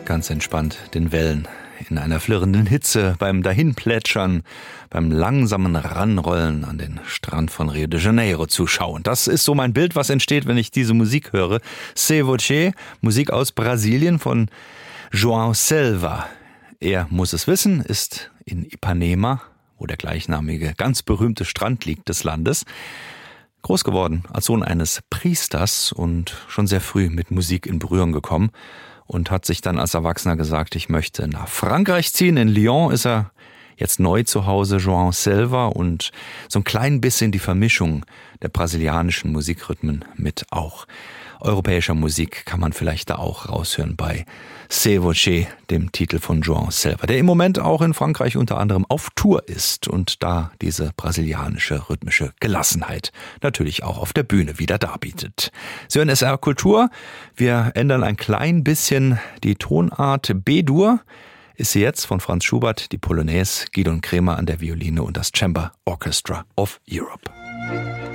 ganz entspannt den Wellen in einer flirrenden Hitze, beim Dahinplätschern, beim langsamen Ranrollen an den Strand von Rio de Janeiro zuschauen. Das ist so mein Bild, was entsteht, wenn ich diese Musik höre. Se Voce, Musik aus Brasilien von João Selva. Er muss es wissen, ist in Ipanema, wo der gleichnamige, ganz berühmte Strand liegt des Landes, groß geworden als Sohn eines Priesters und schon sehr früh mit Musik in Berührung gekommen und hat sich dann als Erwachsener gesagt, ich möchte nach Frankreich ziehen. In Lyon ist er jetzt neu zu Hause, João Selva, und so ein klein bisschen die Vermischung der brasilianischen Musikrhythmen mit auch europäischer Musik kann man vielleicht da auch raushören bei Se Voce, dem Titel von João Selva, der im Moment auch in Frankreich unter anderem auf Tour ist und da diese brasilianische rhythmische Gelassenheit natürlich auch auf der Bühne wieder darbietet. Sie hören SR Kultur, wir ändern ein klein bisschen die Tonart. B-Dur ist sie jetzt von Franz Schubert, die Polonaise, Gidon Kremer an der Violine und das Chamber Orchestra of Europe.